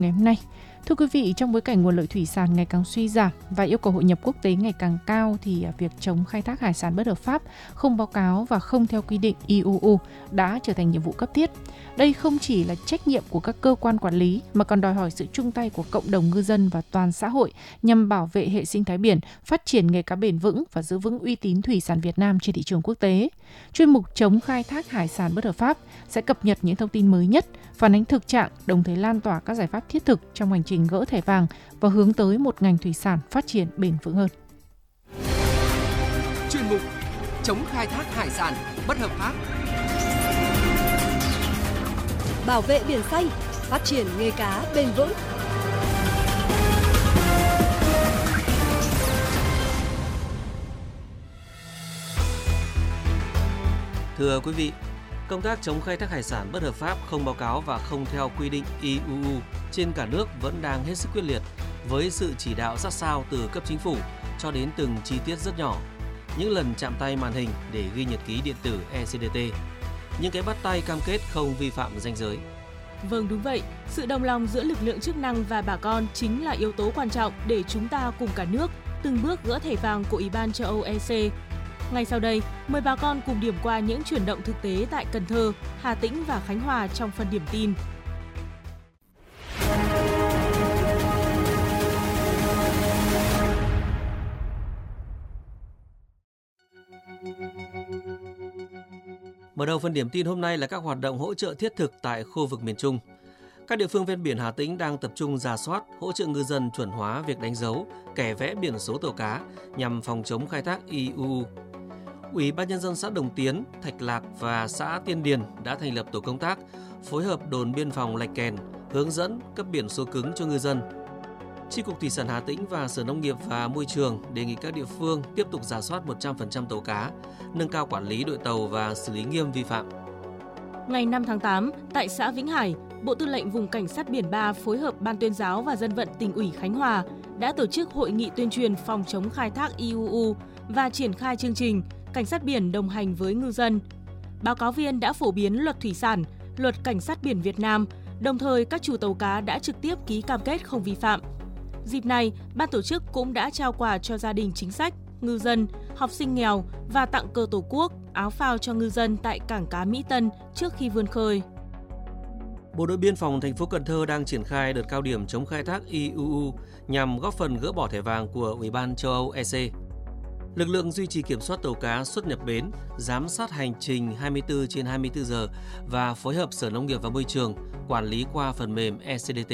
ngày hôm nay. Thưa quý vị, trong bối cảnh nguồn lợi thủy sản ngày càng suy giảm và yêu cầu hội nhập quốc tế ngày càng cao thì việc chống khai thác hải sản bất hợp pháp, không báo cáo và không theo quy định IUU đã trở thành nhiệm vụ cấp thiết. Đây không chỉ là trách nhiệm của các cơ quan quản lý mà còn đòi hỏi sự chung tay của cộng đồng ngư dân và toàn xã hội nhằm bảo vệ hệ sinh thái biển, phát triển nghề cá bền vững và giữ vững uy tín thủy sản Việt Nam trên thị trường quốc tế. Chuyên mục chống khai thác hải sản bất hợp pháp sẽ cập nhật những thông tin mới nhất, phản ánh thực trạng, đồng thời lan tỏa các giải pháp thiết thực trong hành trình gỡ thẻ vàng và hướng tới một ngành thủy sản phát triển bền vững hơn. Chuyên mục chống khai thác hải sản bất hợp pháp, bảo vệ biển xanh, phát triển nghề cá bền vững. Thưa quý vị, công tác chống khai thác hải sản bất hợp pháp, không báo cáo và không theo quy định IUU trên cả nước vẫn đang hết sức quyết liệt, với sự chỉ đạo sát sao từ cấp chính phủ cho đến từng chi tiết rất nhỏ. Những lần chạm tay màn hình để ghi nhật ký điện tử ECDT, những cái bắt tay cam kết không vi phạm ranh giới. Vâng, đúng vậy. Sự đồng lòng giữa lực lượng chức năng và bà con chính là yếu tố quan trọng để chúng ta cùng cả nước từng bước gỡ thẻ vàng của Ủy ban châu Âu EC. Ngay sau đây, mời bà con cùng điểm qua những chuyển động thực tế tại Cần Thơ, Hà Tĩnh và Khánh Hòa trong phần điểm tin. Mở đầu phần điểm tin hôm nay là các hoạt động hỗ trợ thiết thực tại khu vực miền Trung. Các địa phương ven biển Hà Tĩnh đang tập trung rà soát, hỗ trợ ngư dân chuẩn hóa việc đánh dấu, kẻ vẽ biển số tàu cá nhằm phòng chống khai thác IUU. Ủy ban nhân dân xã Đồng Tiến, Thạch Lạc và xã Tiên Điền đã thành lập tổ công tác phối hợp đồn biên phòng Lạch Kèn hướng dẫn cấp biển số cứng cho ngư dân. Chi cục Thủy sản Hà Tĩnh và Sở Nông nghiệp và Môi trường đề nghị các địa phương tiếp tục rà soát 100% tàu cá, nâng cao quản lý đội tàu và xử lý nghiêm vi phạm. Ngày 5 tháng 8, tại xã Vĩnh Hải, Bộ Tư lệnh Vùng Cảnh sát Biển 3 phối hợp Ban Tuyên giáo và Dân vận Tỉnh ủy Khánh Hòa đã tổ chức hội nghị tuyên truyền phòng chống khai thác IUU và triển khai chương trình Cảnh sát biển đồng hành với ngư dân. Báo cáo viên đã phổ biến luật thủy sản, luật cảnh sát biển Việt Nam, đồng thời các chủ tàu cá đã trực tiếp ký cam kết không vi phạm. Dịp này, ban tổ chức cũng đã trao quà cho gia đình chính sách, ngư dân, học sinh nghèo và tặng cờ Tổ quốc, áo phao cho ngư dân tại cảng cá Mỹ Tân trước khi vươn khơi. Bộ đội biên phòng thành phố Cần Thơ đang triển khai đợt cao điểm chống khai thác IUU nhằm góp phần gỡ bỏ thẻ vàng của Ủy ban châu Âu EC. Lực lượng duy trì kiểm soát tàu cá xuất nhập bến, giám sát hành trình 24/24 giờ và phối hợp Sở Nông nghiệp và Môi trường quản lý qua phần mềm ECDT.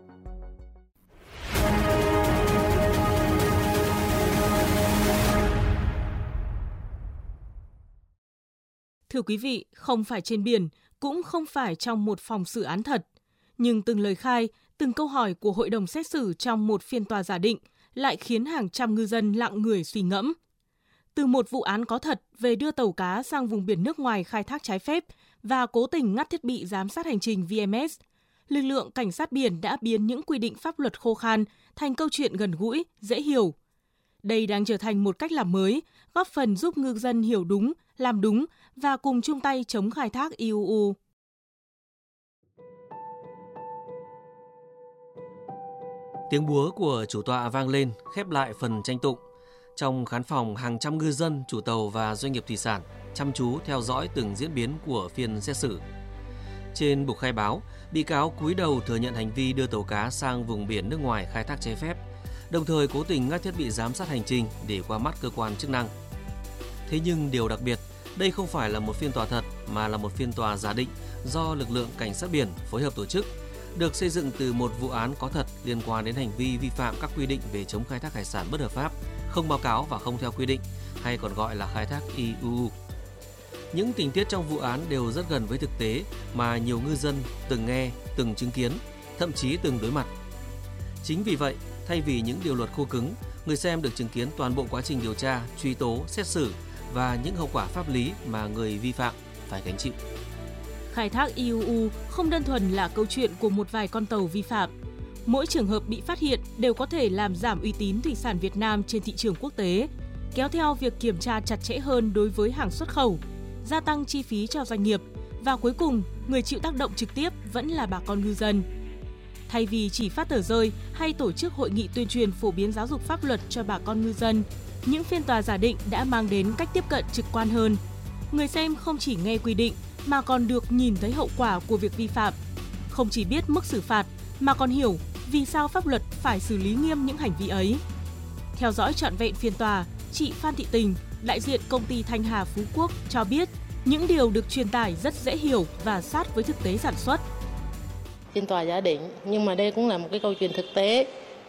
Thưa quý vị, không phải trên biển, cũng không phải trong một phòng xử án thật. Nhưng từng lời khai, từng câu hỏi của hội đồng xét xử trong một phiên tòa giả định lại khiến hàng trăm ngư dân lặng người suy ngẫm. Từ một vụ án có thật về đưa tàu cá sang vùng biển nước ngoài khai thác trái phép và cố tình ngắt thiết bị giám sát hành trình VMS, lực lượng cảnh sát biển đã biến những quy định pháp luật khô khan thành câu chuyện gần gũi, dễ hiểu. Đây đang trở thành một cách làm mới, góp phần giúp ngư dân hiểu đúng, làm đúng và cùng chung tay chống khai thác IUU. Tiếng búa của chủ tọa vang lên khép lại phần tranh tụng. Trong khán phòng, hàng trăm ngư dân, chủ tàu và doanh nghiệp thủy sản chăm chú theo dõi từng diễn biến của phiên xét xử. Trên bục khai báo, bị cáo cúi đầu thừa nhận hành vi đưa tàu cá sang vùng biển nước ngoài khai thác trái phép, đồng thời cố tình ngắt thiết bị giám sát hành trình để qua mắt cơ quan chức năng. Thế nhưng điều đặc biệt, đây không phải là một phiên tòa thật mà là một phiên tòa giả định do lực lượng cảnh sát biển phối hợp tổ chức, được xây dựng từ một vụ án có thật liên quan đến hành vi vi phạm các quy định về chống khai thác hải sản bất hợp pháp, không báo cáo và không theo quy định, hay còn gọi là khai thác IUU. Những tình tiết trong vụ án đều rất gần với thực tế mà nhiều ngư dân từng nghe, từng chứng kiến, thậm chí từng đối mặt. Chính vì vậy, thay vì những điều luật khô cứng, người xem được chứng kiến toàn bộ quá trình điều tra, truy tố, xét xử và những hậu quả pháp lý mà người vi phạm phải gánh chịu. Khai thác IUU không đơn thuần là câu chuyện của một vài con tàu vi phạm. Mỗi trường hợp bị phát hiện đều có thể làm giảm uy tín thủy sản Việt Nam trên thị trường quốc tế, kéo theo việc kiểm tra chặt chẽ hơn đối với hàng xuất khẩu, gia tăng chi phí cho doanh nghiệp và cuối cùng, người chịu tác động trực tiếp vẫn là bà con ngư dân. Thay vì chỉ phát tờ rơi hay tổ chức hội nghị tuyên truyền phổ biến giáo dục pháp luật cho bà con ngư dân, những phiên tòa giả định đã mang đến cách tiếp cận trực quan hơn. Người xem không chỉ nghe quy định mà còn được nhìn thấy hậu quả của việc vi phạm. Không chỉ biết mức xử phạt mà còn hiểu vì sao pháp luật phải xử lý nghiêm những hành vi ấy. Theo dõi trọn vẹn phiên tòa, chị Phan Thị Tình, đại diện công ty Thanh Hà Phú Quốc cho biết những điều được truyền tải rất dễ hiểu và sát với thực tế sản xuất. Phiên tòa giả định, nhưng mà đây cũng là một cái câu chuyện thực tế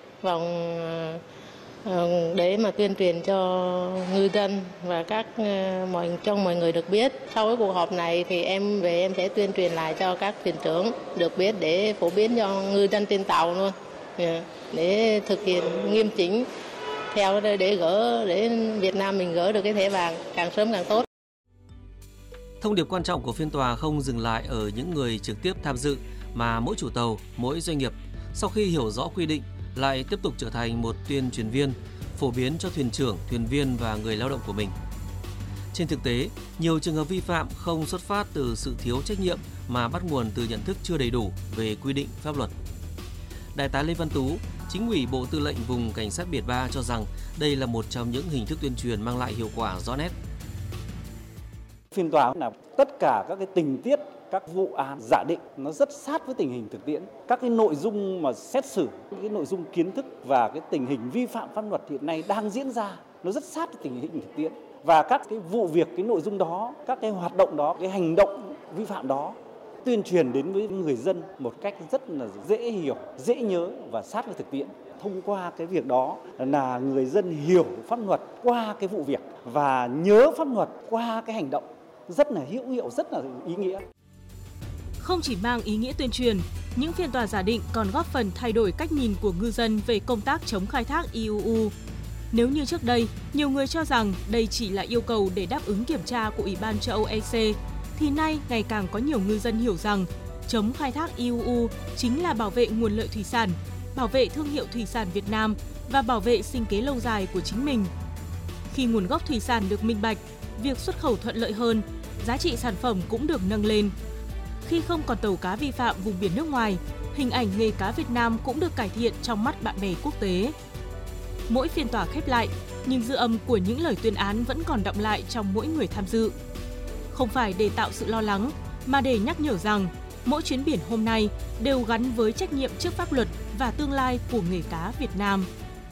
để mà tuyên truyền cho ngư dân và cho mọi người được biết. Sau cái cuộc họp này thì em sẽ tuyên truyền lại cho các thuyền trưởng được biết để phổ biến cho ngư dân trên tàu luôn, để thực hiện nghiêm chỉnh theo để Việt Nam mình gỡ được cái thẻ vàng càng sớm càng tốt. Thông điệp quan trọng của phiên tòa không dừng lại ở những người trực tiếp tham dự mà mỗi chủ tàu, mỗi doanh nghiệp sau khi hiểu rõ quy định lại tiếp tục trở thành một tuyên truyền viên, phổ biến cho thuyền trưởng, thuyền viên và người lao động của mình. Trên thực tế, nhiều trường hợp vi phạm không xuất phát từ sự thiếu trách nhiệm mà bắt nguồn từ nhận thức chưa đầy đủ về quy định pháp luật. Đại tá Lê Văn Tú, Chính ủy Bộ Tư lệnh Vùng Cảnh sát Biển 3 cho rằng đây là một trong những hình thức tuyên truyền mang lại hiệu quả rõ nét. Phiên tòa là tất cả các cái tình tiết, các vụ án giả định nó rất sát với tình hình thực tiễn. Các cái nội dung mà xét xử, cái nội dung kiến thức và cái tình hình vi phạm pháp luật hiện nay đang diễn ra nó rất sát với tình hình thực tiễn. Và các cái vụ việc, cái nội dung đó, các cái hoạt động đó, cái hành động vi phạm đó tuyên truyền đến với người dân một cách rất là dễ hiểu, dễ nhớ và sát với thực tiễn. Thông qua cái việc đó là người dân hiểu pháp luật qua cái vụ việc và nhớ pháp luật qua cái hành động, rất là hữu hiệu, rất là ý nghĩa. Không chỉ mang ý nghĩa tuyên truyền, những phiên tòa giả định còn góp phần thay đổi cách nhìn của ngư dân về công tác chống khai thác IUU. Nếu như trước đây, nhiều người cho rằng đây chỉ là yêu cầu để đáp ứng kiểm tra của Ủy ban châu Âu EC, thì nay ngày càng có nhiều ngư dân hiểu rằng chống khai thác IUU chính là bảo vệ nguồn lợi thủy sản, bảo vệ thương hiệu thủy sản Việt Nam và bảo vệ sinh kế lâu dài của chính mình. Khi nguồn gốc thủy sản được minh bạch, việc xuất khẩu thuận lợi hơn, giá trị sản phẩm cũng được nâng lên. Khi không còn tàu cá vi phạm vùng biển nước ngoài, hình ảnh nghề cá Việt Nam cũng được cải thiện trong mắt bạn bè quốc tế. Mỗi phiên tòa khép lại, nhưng dư âm của những lời tuyên án vẫn còn đọng lại trong mỗi người tham dự. Không phải để tạo sự lo lắng, mà để nhắc nhở rằng mỗi chuyến biển hôm nay đều gắn với trách nhiệm trước pháp luật và tương lai của nghề cá Việt Nam.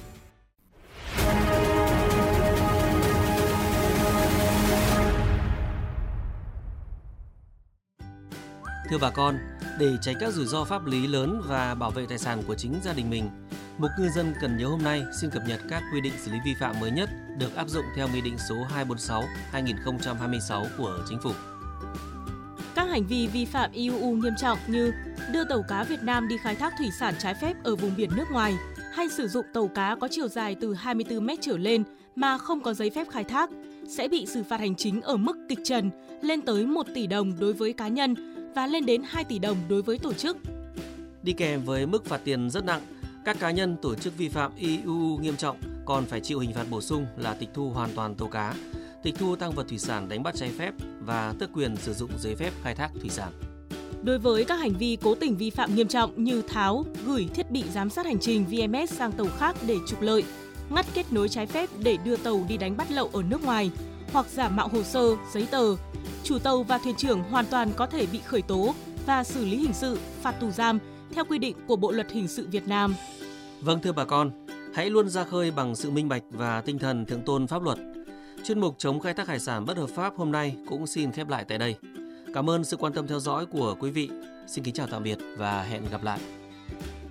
Thưa bà con, để tránh các rủi ro pháp lý lớn và bảo vệ tài sản của chính gia đình mình, Mục Ngư dân cần nhớ hôm nay xin cập nhật các quy định xử lý vi phạm mới nhất được áp dụng theo Nghị định số 246/2026 của Chính phủ. Các hành vi vi phạm IUU nghiêm trọng như đưa tàu cá Việt Nam đi khai thác thủy sản trái phép ở vùng biển nước ngoài hay sử dụng tàu cá có chiều dài từ 24 mét trở lên mà không có giấy phép khai thác sẽ bị xử phạt hành chính ở mức kịch trần lên tới 1 tỷ đồng đối với cá nhân và lên đến 2 tỷ đồng đối với tổ chức. Đi kèm với mức phạt tiền rất nặng, các cá nhân tổ chức vi phạm IUU nghiêm trọng còn phải chịu hình phạt bổ sung là tịch thu hoàn toàn tàu cá, tịch thu tang vật thủy sản đánh bắt trái phép và tước quyền sử dụng giấy phép khai thác thủy sản. Đối với các hành vi cố tình vi phạm nghiêm trọng như tháo, gửi thiết bị giám sát hành trình VMS sang tàu khác để trục lợi, ngắt kết nối trái phép để đưa tàu đi đánh bắt lậu ở nước ngoài, hoặc giả mạo hồ sơ, giấy tờ, chủ tàu và thuyền trưởng hoàn toàn có thể bị khởi tố và xử lý hình sự, phạt tù giam theo quy định của Bộ Luật Hình sự Việt Nam. Vâng thưa bà con, hãy luôn ra khơi bằng sự minh bạch và tinh thần thượng tôn pháp luật. Chuyên mục chống khai thác hải sản bất hợp pháp hôm nay cũng xin khép lại tại đây. Cảm ơn sự quan tâm theo dõi của quý vị. Xin kính chào tạm biệt và hẹn gặp lại.